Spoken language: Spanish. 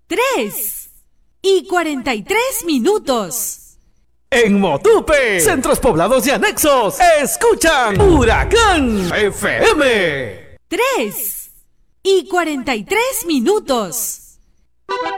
3:43. En Motupe, centros poblados y anexos, escuchan Huracán FM. 3:43.